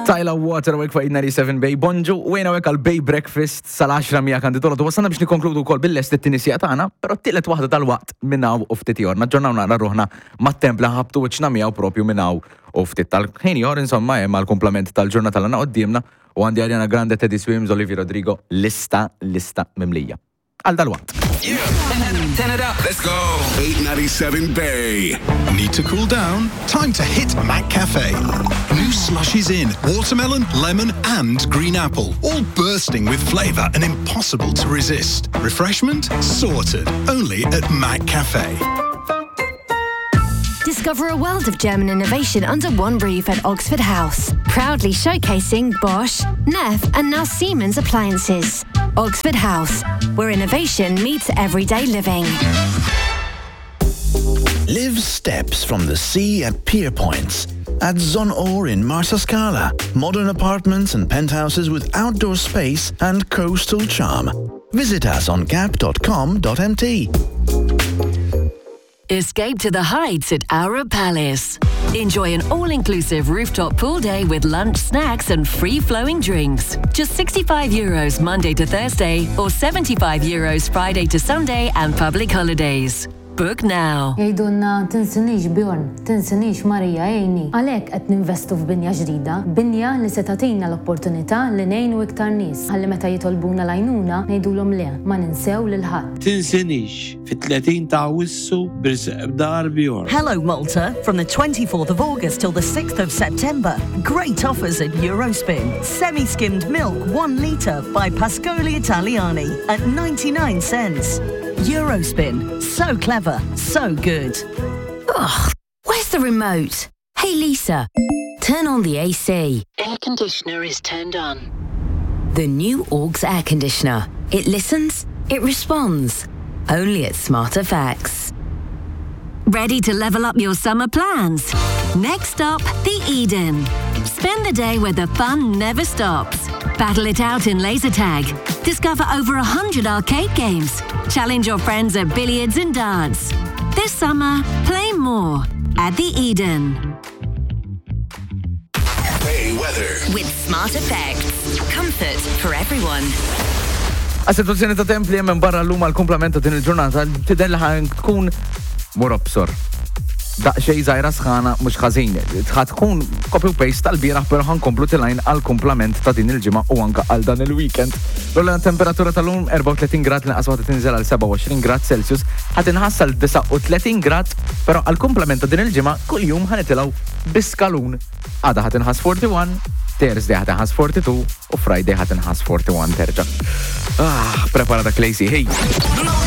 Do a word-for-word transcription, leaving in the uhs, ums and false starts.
Tyler Water għek fa' ninety-seven Bay. Bonġu, u għena għek għal-Bay Breakfast sal-10 mija kandidolo. Tu wasanna biex nikonkludu kol bil-lest it-tinisija tagħna, pero t-tillet waħda tal-waqt minnaw u ftit jor. Naġġornaw nara ruħna mat-templa ħabtu wiċċna miegħu propju minnaw u ftit tal-ħin jor, insomma, hemm għal-komplement tal-ġurnata l-għana qoddimna u għandi Ariana Grande, Teddy Swims, Olivia Rodrigo, lista, lista mimlija. Għal dal-waqt. Yeah. Turn it up. Let's go. eight ninety-seven Bay. Need to cool down? Time to hit Mac Cafe. New slushies in watermelon, lemon, and green apple, all bursting with flavor and impossible to resist. Refreshment sorted. Only at Mac Cafe. Discover a world of German innovation under one roof at Oxford House. Proudly showcasing Bosch, Neff, and now Siemens appliances. Oxford House, where innovation meets everyday living. Live steps from the sea at Pier Points. At Zon-Or in Marsa Scala. Modern apartments and penthouses with outdoor space and coastal charm. Visit us on gap dot com dot m t. Escape to the heights at Aura Palace. Enjoy an all-inclusive rooftop pool day with lunch, snacks and free-flowing drinks. Just sixty-five euros Monday to Thursday or seventy-five euros Friday to Sunday and public holidays. Book now. Jgħidulna tinsinix Bjorn, tinsinix Marija ejni. Għalhekk qed ninvestu f'binja ġdida, binja li se tagħtina l-opportunità li ngħinu iktar nies. Ħalli meta jitolbuna l-għajnuna ngħidulhom le, ma ninsew lil ħadd. Tinsinix fit-tletin ta' Awwissu b'Risq b'Dar Bjorn. Hello Malta, from the twenty-fourth of August till the sixth of September. Great offers at Eurospin. Semi-skimmed milk one litre by Pascoli Italiani at ninety-nine cents. Eurospin. So clever, so good. Ugh, where's the remote? Hey Lisa, turn on the A C. Air conditioner is turned on. The new Augs air conditioner. It listens, it responds. Only at Smart Effects. Ready to level up your summer plans? Next up, the Eden. Spend the day where the fun never stops. Battle it out in laser tag. Discover over a hundred arcade games. Challenge your friends at billiards and darts. This summer, play more at the Eden. Bay weather. With Smart Effects. Comfort for everyone. Għas-situazzjoni ta' templi jemmen barra l-lum għal-komplementa din il-ġurnata tidella ħan tkun morobsor. Daqxej zaħira sħana mux ħazin. Tħat tkun copy paste tal-biraħ, pero ħan komplu tilajn għal-komplement ta' din il-ġimma u anka għal dan il-weekend. L-għolla temperatura tal-lum erba' u tletin grad li qaswa tinżel għal seba' u għoxrin grad Celsius, ħat inħassa l-disa' u tletin grad, pero għal-komplement ta' din il-ġimma kull jum ħan itilaw biskalun. Għada ħat inħass forty-one, Thursday ħat inħass forty-two u Friday ħat inħass forty-one terġa. Ah, preparata Klejsi, hey!